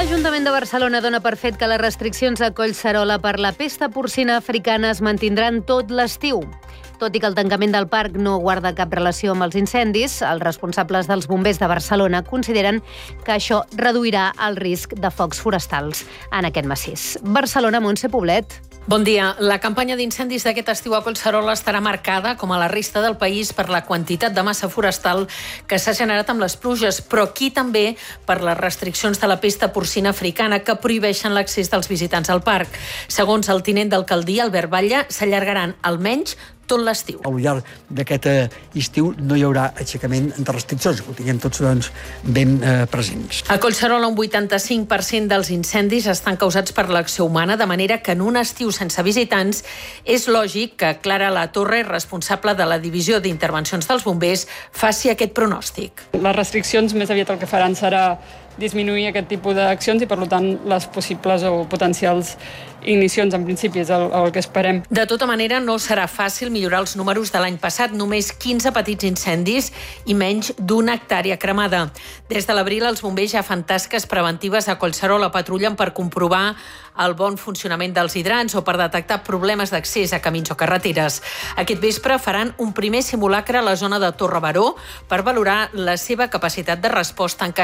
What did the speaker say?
L'Ajuntament de Barcelona dona per fet que les restriccions a Collserola per la pesta porcina africana es mantindran tot l'estiu. Tot i que el tancament del parc no guarda cap relació amb els incendis, els responsables dels bombers de Barcelona consideren que això reduirà el risc de focs forestals en aquest massís. Barcelona, Montse Poblet. Bon dia. La campanya d'incendis d'aquest estiu a Collserola estarà marcada, com a la resta del país, per la quantitat de massa forestal que s'ha generat amb les pluges, però aquí també per les restriccions de la pesta porcina africana que prohibeixen l'accés dels visitants al parc. Segons el tinent d'alcaldia, Albert Batlle, s'allargaran almenys tot l'estiu. Al llarg d'aquest estiu no hi haurà aixecament de restriccions, que ho tinguem tots ben presents. A Collserola, un 85% dels incendis estan causats per l'acció humana, de manera que en un estiu sense visitants és lògic que Clara Latorre, responsable de la divisió d'intervencions dels bombers, faci aquest pronòstic. Les restriccions més aviat el que faran serà disminuir aquest tipus d'accions i, per tant, les possibles o potencials ignicions, en principi, és el que esperem. De tota manera, no serà fàcil millorar els números de l'any passat. Només 15 petits incendis i menys d'una hectàrea cremada. Des de l'abril, els bombers ja fan tasques preventives a Collserola, patrullen per comprovar el bon funcionament dels hidrants o per detectar problemes d'accés a camins o carreteres. Aquest vespre faran un primer simulacre a la zona de Torre Baró per valorar la seva capacitat de resposta en cas